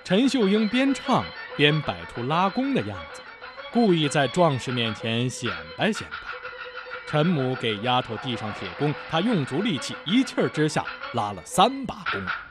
陈秀英边唱边摆出拉弓的样子，故意在壮士面前显摆显摆。陈母给丫头递上铁弓，她用足力气，一气儿之下拉了3把弓。